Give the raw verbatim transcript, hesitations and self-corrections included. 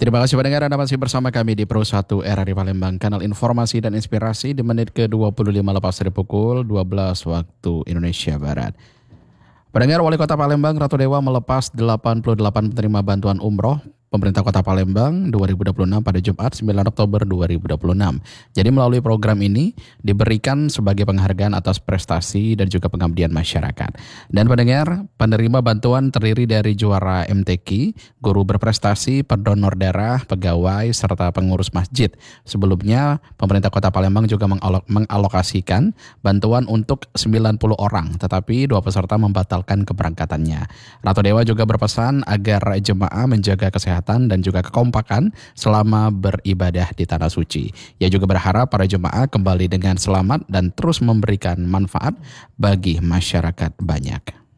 Terima kasih pendengar, Anda masih bersama kami di Pro satu R R I Palembang, kanal informasi dan inspirasi di menit ke dua puluh lima lepas dari pukul dua belas waktu Indonesia Barat. Pendengar, Wali Kota Palembang Ratu Dewa melepas delapan puluh delapan penerima bantuan umroh Pemerintah Kota Palembang dua ribu dua puluh enam pada Jumat sembilan Oktober dua ribu dua puluh enam. Jadi melalui program ini diberikan sebagai penghargaan atas prestasi dan juga pengabdian masyarakat. Dan pendengar, penerima bantuan terdiri dari juara M T Q, guru berprestasi, pendonor darah, pegawai, serta pengurus masjid. Sebelumnya, Pemerintah Kota Palembang juga mengalok- mengalokasikan bantuan untuk sembilan puluh orang, tetapi dua peserta membatalkan keberangkatannya. Ratu Dewa juga berpesan agar jemaah menjaga kesehatan dan juga kekompakan selama beribadah di Tanah Suci. Ia juga berharap para jemaah kembali dengan selamat dan terus memberikan manfaat bagi masyarakat banyak.